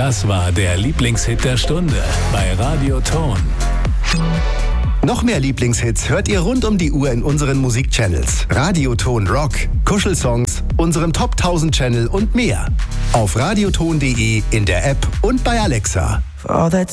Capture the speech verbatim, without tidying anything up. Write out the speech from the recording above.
Das war der Lieblingshit der Stunde bei Radio Ton. Noch mehr Lieblingshits hört ihr rund um die Uhr in unseren Musikchannels. Radioton Rock, Kuschelsongs, unserem Top tausend Channel und mehr. Auf radioton punkt de, in der App und bei Alexa.